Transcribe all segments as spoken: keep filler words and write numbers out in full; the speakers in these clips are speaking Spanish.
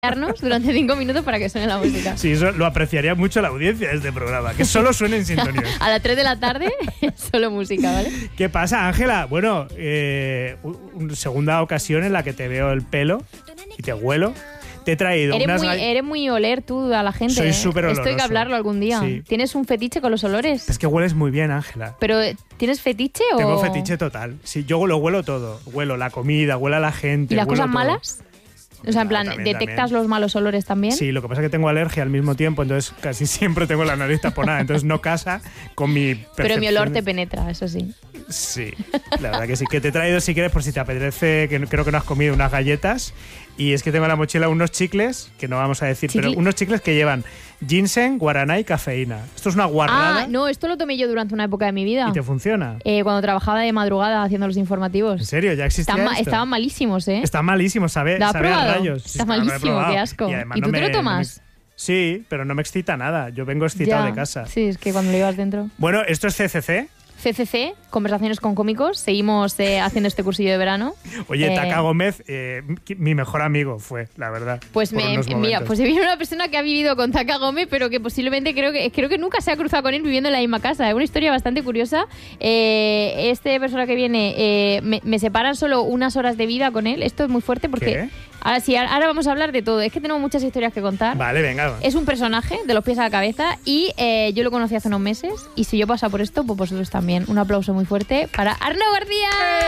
durante cinco minutos para que suene la música. Sí, eso lo apreciaría mucho la audiencia de este programa, que solo suene en sintonía. A las tres de la tarde, solo música, ¿vale? ¿Qué pasa, Ángela? Bueno, eh, una segunda ocasión en la que te veo el pelo y te huelo. Te he traído eres unas... Muy, eres muy oler tú a la gente. Soy ¿eh? súper oloroso. Esto hay que hablarlo algún día. Sí. ¿Tienes un fetiche con los olores? Es que hueles muy bien, Ángela. ¿Pero tienes fetiche o...? Tengo fetiche total. Sí, yo lo huelo todo. Huelo la comida, huelo a la gente. ¿Y las cosas todo. malas? O sea, en plan, también, ¿detectas también. los malos olores también? Sí, lo que pasa es que tengo alergia al mismo tiempo, entonces casi siempre tengo la nariz taponada, entonces no casa con mi percepción. Pero mi olor te penetra, eso sí. Sí, la verdad que sí. Que te he traído, si quieres, por si te apetece, que creo que no has comido, unas galletas. Y es que tengo en la mochila unos chicles, que no vamos a decir, Chicle. pero unos chicles que llevan ginseng, guaraná y cafeína. Esto es una guarrada. Ah, no, esto lo tomé yo durante una época de mi vida. ¿Y te funciona? Eh, cuando trabajaba de madrugada haciendo los informativos. ¿En serio? ¿Ya existía Están, ma- esto? estaban malísimos, ¿eh? Está malísimo, sabe, ¿Lo has sabe a probado? rayos. Está claro, lo he malísimo, probado. qué asco. Y, además ¿Y no tú te me- lo tomas? no me- Sí, pero no me excita nada. Yo vengo excitado Ya. de casa. Sí, es que cuando lo llevas dentro. Bueno, esto es C C C. C C C, Conversaciones con Cómicos. Seguimos eh, haciendo este cursillo de verano. Oye, Eh, Taka Gómez, eh, mi mejor amigo fue, la verdad. Pues por me, unos mira, momentos. pues viene una persona que ha vivido con Taka Gómez, pero que posiblemente creo que creo que nunca se ha cruzado con él viviendo en la misma casa. Es una historia bastante curiosa. Eh, este persona que viene, eh, me, me separan solo unas horas de vida con él. Esto es muy fuerte porque ¿Qué? ahora sí, ahora vamos a hablar de todo. Es que tenemos muchas historias que contar. Vale, venga. Es un personaje de los pies a la cabeza y eh, yo lo conocí hace unos meses y si yo paso por esto, pues vosotros también. Un aplauso muy fuerte para Arnau García.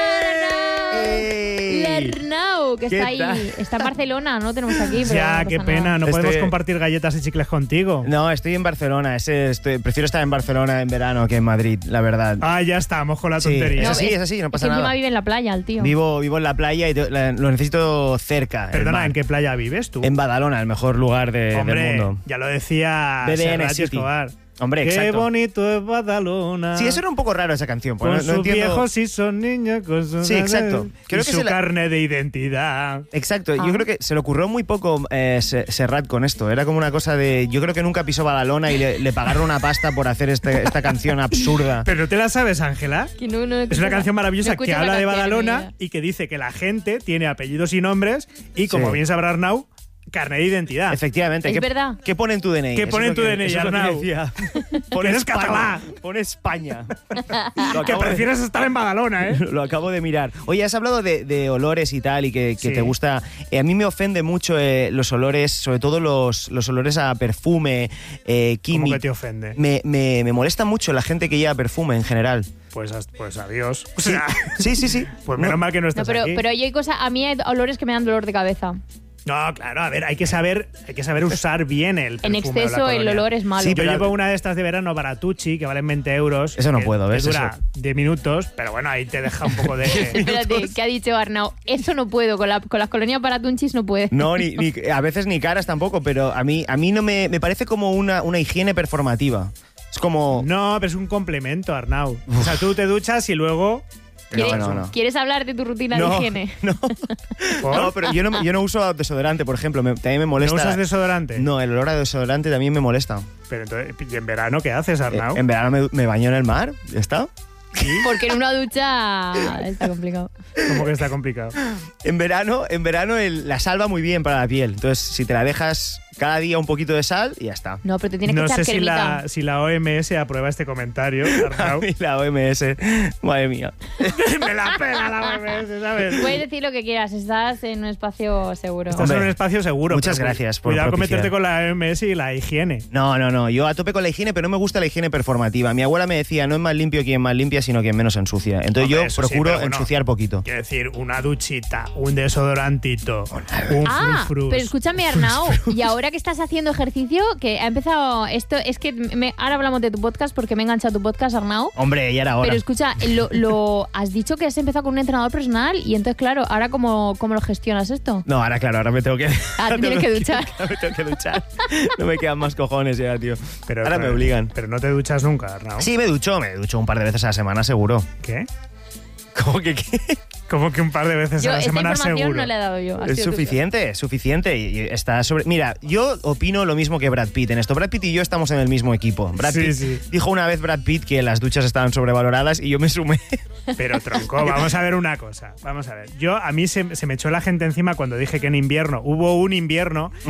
¡Ey! Arnau, que ¿Qué está ahí. tal? Está en Barcelona, no lo tenemos aquí. Pero Ya, no qué pasa pena, nada. no Estoy- podemos compartir galletas y chicles contigo. No, estoy en Barcelona. Ese, estoy- prefiero estar en Barcelona en verano que en Madrid, la verdad. Ah, ya estamos con la Sí, tontería. es así, es- es así, no Es pasa que encima nada. vive en la playa, el tío. Vivo, vivo en la playa y te- la- lo necesito cerca. el Perdona, mar. ¿en qué playa vives tú? En Badalona, el mejor lugar de- Hombre, del mundo. ya lo decía B D N Serrat y City. Escobar. Hombre, Qué exacto. bonito es Badalona. Sí, eso era un poco raro esa canción. porque Con no, no sus entiendo. viejos y son niños con sus... Sí, exacto. Creo y que su se la- carne de identidad. Exacto, Ah. yo creo que se le ocurrió muy poco eh, Se- Serrat con esto. Era como una cosa de. Yo creo que nunca pisó Badalona y le, le pagaron una pasta por hacer este- esta canción absurda. ¿Pero te la sabes, Ángela? Que no- no Es escucho una la- canción no maravillosa escucho que la habla de canción en mi Badalona vida. y que dice que la gente tiene apellidos y nombres y, como Sí. bien sabrá Arnau, carne de identidad. Efectivamente. Es ¿qué, verdad. ¿Qué pone en tu D N I? ¿Qué Eso pone es en tu lo que- D N I, eso es lo que Arnau? decía. Que Pone eres España. catalá. Pone España. Lo Que acabo de- prefieres estar en Badalona, ¿eh? Lo acabo de mirar. Oye, has hablado de, de olores y tal y que, que Sí. te gusta. Eh, a mí me ofende mucho eh, los olores, sobre todo los, los olores a perfume, eh, ¿Cómo químico. que te ofende? Me, me, me molesta mucho la gente que lleva perfume en general. Pues, as- pues adiós. O Sí, sea, sí, sí. sí. pues menos No, mal que no No, estás pero, aquí. pero yo hay cosas. A mí hay olores que me dan dolor de cabeza. No, claro, a ver, hay que saber, hay que saber usar bien el perfume. En o la exceso el colonia. olor es malo. Sí, Yo pero- llevo una de estas de verano Baratucci que valen veinte euros. Eso no que puedo, te ¿ves? dura Eso. diez minutos, pero bueno, ahí te deja un poco de... Espérate, ¿qué ha dicho Arnau? Eso no puedo, con, la, con las colonias para tunchis no puede. No, ni, ni- a veces ni caras tampoco, pero a mí, a mí no me, me parece como una, una higiene performativa. Es como. No, pero es un complemento, Arnau. O sea, tú te duchas y luego... ¿Quieres, no, no. ¿Quieres hablar de tu rutina No, de higiene? no. ¿Por? No, pero yo no, yo no uso desodorante, por ejemplo. me- también me ¿No molesta. usas desodorante? No, el olor a desodorante también me molesta. Pero entonces, ¿y en verano qué haces, Eh, Arnau? en verano me, me baño en el mar, ¿ya está? Porque en una ducha está complicado. Como que está complicado. En verano, en verano el- la sal va muy bien para la piel. Entonces, si te la dejas cada día un poquito de sal y ya está. No, pero te tienes No que sé echar si cremita. la, si la O M S aprueba este comentario, Arnau. Y la O M S, madre mía. Me la pela la O M S, ¿sabes? Puedes decir lo que quieras, estás en un espacio seguro. Estás Hombre, en un espacio seguro. muchas pero cu- gracias por Cuidado con propiciar. meterte con la O M S y la higiene. No, no, no. Yo a tope con la higiene, pero no me gusta la higiene performativa. Mi abuela me decía, no es más limpio quien más limpia, sino quien menos ensucia. Entonces Hombre, yo eso sí, procuro pero bueno. ensuciar poquito. Quiero decir, una duchita, un desodorantito, un Ah, frufrus. pero escúchame, Arnau, y ahora que estás haciendo ejercicio, que ha empezado esto, es que me- ahora hablamos de tu podcast porque me he enganchado a tu podcast, Arnau. Hombre, ya era hora. Pero escucha, lo, lo- has dicho que has empezado con un entrenador personal y entonces, claro, ahora cómo, cómo lo gestionas esto. No, ahora claro, ahora me tengo que... Ah, te tienes que duchar. Ahora me tengo que duchar. No me quedan más cojones ya, tío. Pero, ahora pero- me obligan. Pero no te duchas nunca, Arnau. Sí, me ducho, me ducho un par de veces a la semana, seguro. ¿Qué? ¿Cómo que qué? Como que un par de veces Yo a la esta semana información seguro. no le he dado yo. ha Es sido tú. suficiente, es suficiente. Y- y está sobre... Mira, yo opino lo mismo que Brad Pitt en esto. Brad Pitt y yo estamos en el mismo equipo. Brad Sí, Pitt sí. dijo una vez Brad Pitt que las duchas estaban sobrevaloradas y yo me sumé. Pero tronco, vamos a ver una cosa. Vamos a ver. Yo, a mí se, se me echó la gente encima cuando dije que en invierno, hubo un invierno